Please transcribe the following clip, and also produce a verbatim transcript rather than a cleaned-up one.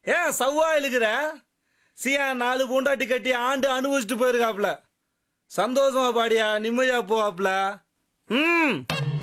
ஏன் சவ்வா இழுக்கிற? சியா நாலு பூண்டாட்டி கட்டி ஆண்டு அனுபவிச்சுட்டு போயிருக்காப்ல. சந்தோஷமா பாடியா, நிம்மதியா போவாப்ல. ம்